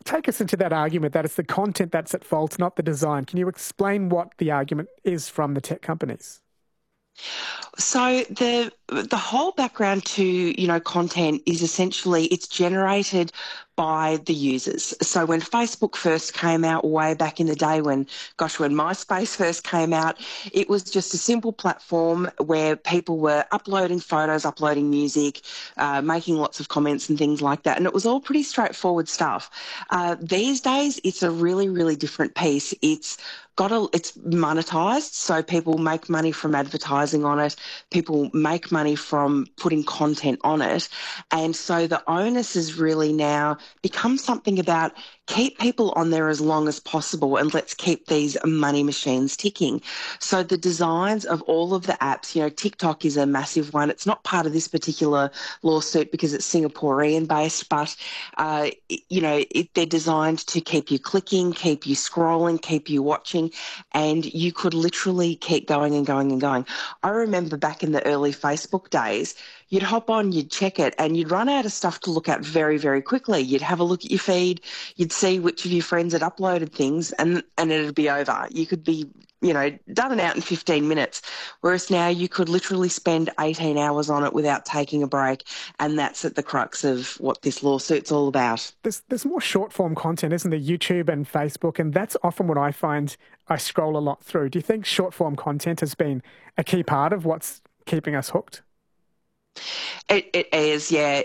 take us into that argument that it's the content that's at fault, not the design. Can you explain what the argument is from the tech companies? So the whole background to, content is essentially it's generated by the users. So when Facebook first came out way back in the day when MySpace first came out, it was just a simple platform where people were uploading photos, uploading music, making lots of comments and things like that. And it was all pretty straightforward stuff. These days, it's a really, really different piece. It's monetized, so people make money from advertising on it. People make money from putting content on it. And so the onus is really now become something about keep people on there as long as possible and let's keep these money machines ticking. So the designs of all of the apps, TikTok is a massive one. It's not part of this particular lawsuit because it's Singaporean based, but, they're designed to keep you clicking, keep you scrolling, keep you watching, and you could literally keep going and going and going. I remember back in the early Facebook days, you'd hop on, you'd check it, and you'd run out of stuff to look at very, very quickly. You'd have a look at your feed, you'd see which of your friends had uploaded things, and it'd be over. You could be, done and out in 15 minutes, whereas now you could literally spend 18 hours on it without taking a break, and that's at the crux of what this lawsuit's all about. There's more short-form content, isn't there, YouTube and Facebook, and that's often what I find I scroll a lot through. Do you think short-form content has been a key part of what's keeping us hooked? It is, yeah.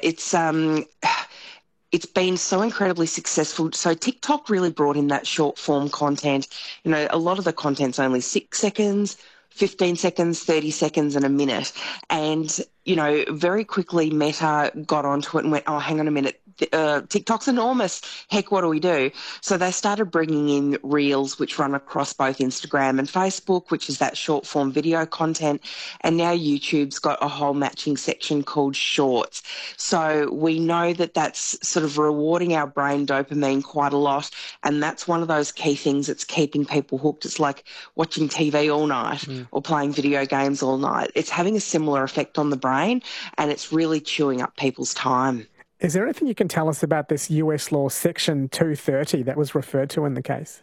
It's been so incredibly successful. So TikTok really brought in that short form content. A lot of the content's only 6 seconds, 15 seconds, 30 seconds and a minute. And, very quickly Meta got onto it and went, oh, hang on a minute. TikTok's enormous. Heck, what do we do? So they started bringing in Reels, which run across both Instagram and Facebook, which is that short form video content. And now YouTube's got a whole matching section called Shorts. So we know that that's sort of rewarding our brain dopamine quite a lot. And that's one of those key things that's keeping people hooked. It's like watching TV all night or playing video games all night. It's having a similar effect on the brain and it's really chewing up people's time. Is there anything you can tell us about this US law, Section 230, that was referred to in the case?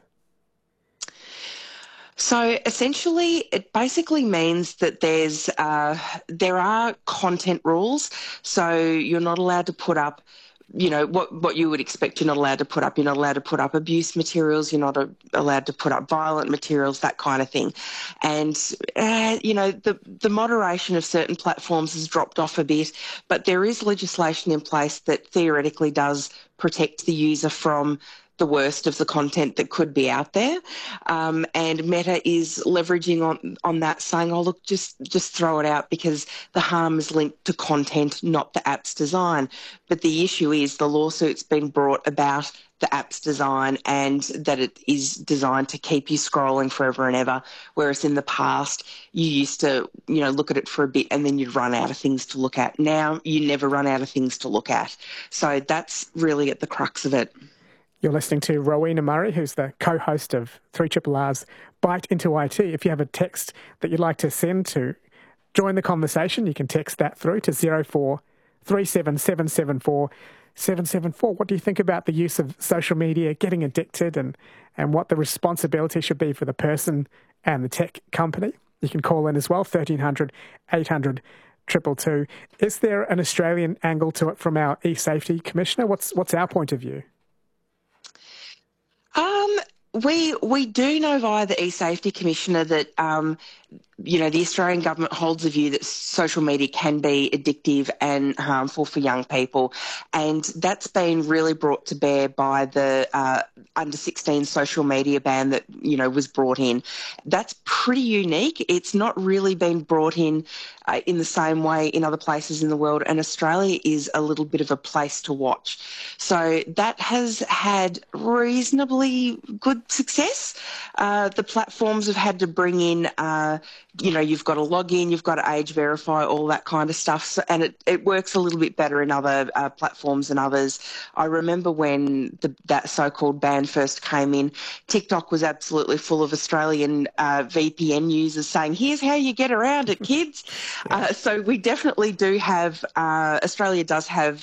So essentially, it basically means that there are content rules. So you're not allowed to put up what you would expect. You're not allowed to put up. You're not allowed to put up abuse materials. You're not allowed to put up violent materials, that kind of thing. And, the moderation of certain platforms has dropped off a bit, but there is legislation in place that theoretically does protect the user from the worst of the content that could be out there. And Meta is leveraging on that, saying, oh, look, just throw it out because the harm is linked to content, not the app's design. But the issue is the lawsuit's been brought about the app's design and that it is designed to keep you scrolling forever and ever, whereas in the past you used to, look at it for a bit and then you'd run out of things to look at. Now you never run out of things to look at. So that's really at the crux of it. You're listening to Rowena Murray, who's the co-host of 3RRR's Bite into IT. If you have a text that you'd like to send to join the conversation, you can text that through to 0437774774. What do you think about the use of social media, getting addicted, and what the responsibility should be for the person and the tech company? You can call in as well, 1300 800 222. Is there an Australian angle to it from our e-safety commissioner? What's our point of view? We do know via the e-safety commissioner that the Australian government holds a view that social media can be addictive and harmful for young people, and that's been really brought to bear by the under 16 social media ban that was brought in. That's pretty unique. It's not really been brought in the same way in other places in the world, and Australia is a little bit of a place to watch. So that has had reasonably good success. The platforms have had to bring in you've got to log in, you've got to age verify, all that kind of stuff. So, and it works a little bit better in other platforms than others. I remember when that so-called ban first came in, TikTok was absolutely full of Australian VPN users saying, here's how you get around it, kids. So we definitely do have, Australia does have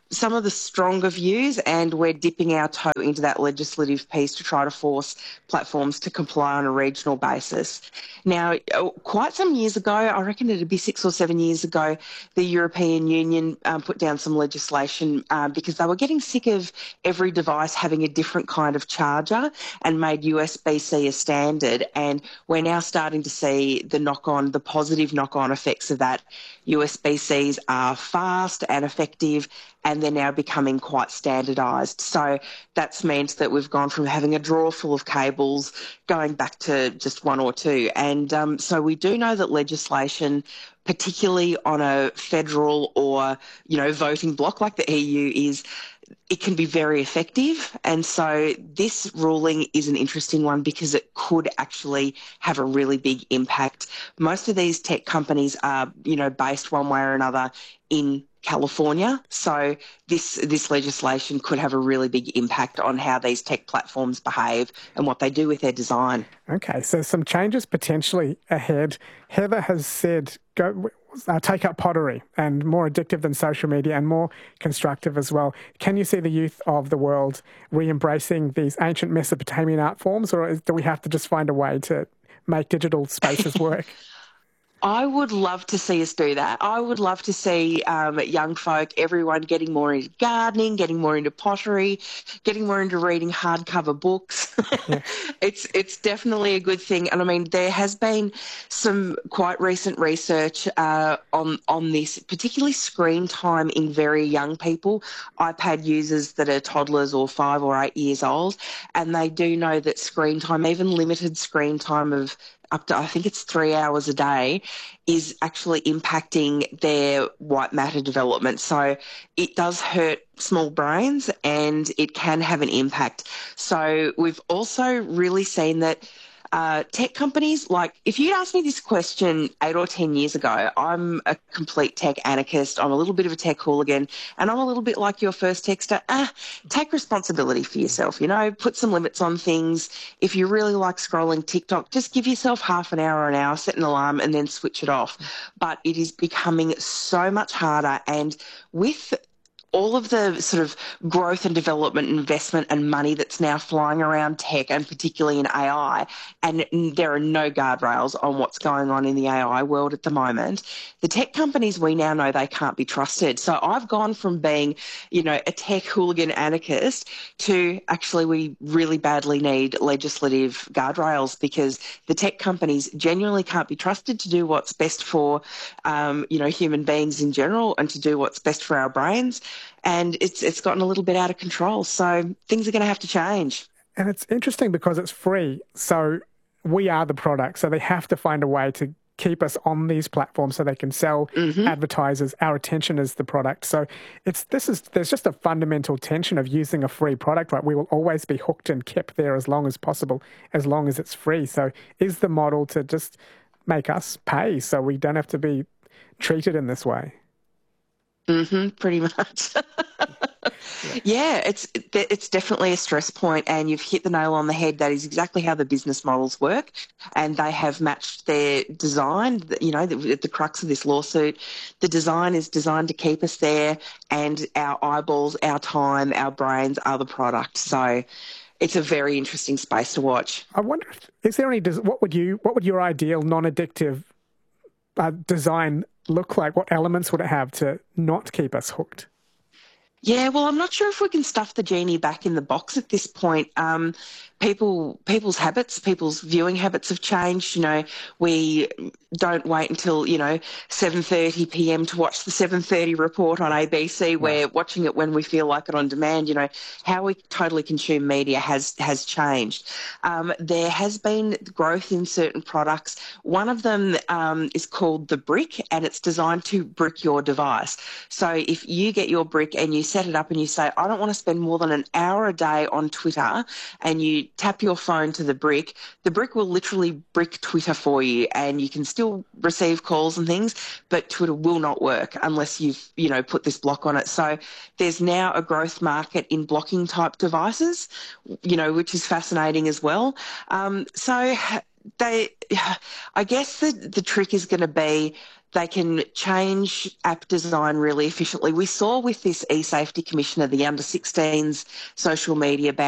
some of the stronger views, and we're dipping our toe into that legislative piece to try to force platforms to comply on a regional basis. Now, quite some years ago, I reckon it'd be 6 or 7 years ago, the European Union put down some legislation because they were getting sick of every device having a different kind of charger and made USB-C a standard. And we're now starting to see the positive knock-on effects of that. USB-Cs are fast and effective, and they're now becoming quite standardised. So that's meant that we've gone from having a drawer full of cables going back to just one or two. And so we do know that legislation, particularly on a federal or, voting bloc like the EU is, it can be very effective. And so this ruling is an interesting one because it could actually have a really big impact. Most of these tech companies are, based one way or another in California. So this legislation could have a really big impact on how these tech platforms behave and what they do with their design. Okay, so some changes potentially ahead. Heather has said take up pottery, and more addictive than social media and more constructive as well. Can you see the youth of the world re-embracing these ancient Mesopotamian art forms, or do we have to just find a way to make digital spaces work? I would love to see us do that. I would love to see young folk, everyone getting more into gardening, getting more into pottery, getting more into reading hardcover books. Yeah. It's definitely a good thing. And I mean, there has been some quite recent research on this, particularly screen time in very young people, iPad users that are toddlers or 5 or 8 years old. And they do know that screen time, even limited screen time of up to, I think it's 3 hours a day, is actually impacting their white matter development. So it does hurt small brains and it can have an impact. So we've also really seen that tech companies, like if you'd asked me this question 8 or 10 years ago, I'm a complete tech anarchist. I'm a little bit of a tech hooligan, and I'm a little bit like your first texter. Take responsibility for yourself, put some limits on things. If you really like scrolling TikTok, just give yourself half an hour, set an alarm and then switch it off. But it is becoming so much harder, and with all of the sort of growth and development, investment and money that's now flying around tech, and particularly in AI, and there are no guardrails on what's going on in the AI world at the moment, the tech companies, we now know they can't be trusted. So I've gone from being, a tech hooligan anarchist to actually we really badly need legislative guardrails, because the tech companies genuinely can't be trusted to do what's best for, human beings in general, and to do what's best for our brains. And it's gotten a little bit out of control. So things are going to have to change. And it's interesting because it's free. So we are the product. So they have to find a way to keep us on these platforms so they can sell advertisers. Our attention is the product. So there's just a fundamental tension of using a free product, right? We will always be hooked and kept there as long as possible, as long as it's free. So is the model to just make us pay so we don't have to be treated in this way? Pretty much. Yeah, it's definitely a stress point, and you've hit the nail on the head. That is exactly how the business models work, and they have matched their design. The crux of this lawsuit, the design is designed to keep us there, and our eyeballs, our time, our brains are the product. So it's a very interesting space to watch. I wonder is there any what would your ideal non-addictive design look like? What elements would it have to not keep us hooked? Yeah, well, I'm not sure if we can stuff the genie back in the box at this point. People's habits, people's viewing habits have changed. We don't wait until 7:30 p.m. to watch the 7:30 report on ABC. We're watching it when we feel like it on demand. How we totally consume media has changed. There has been growth in certain products. One of them is called the Brick, and it's designed to brick your device. So if you get your Brick and you set it up and you say, I don't want to spend more than an hour a day on Twitter, and you tap your phone to the Brick will literally brick Twitter for you, and you can still receive calls and things, but Twitter will not work unless you've, put this block on it. So there's now a growth market in blocking type devices, which is fascinating as well. I guess the trick is going to be They can change app design really efficiently. We saw with this eSafety Commissioner, the under 16s social media ban,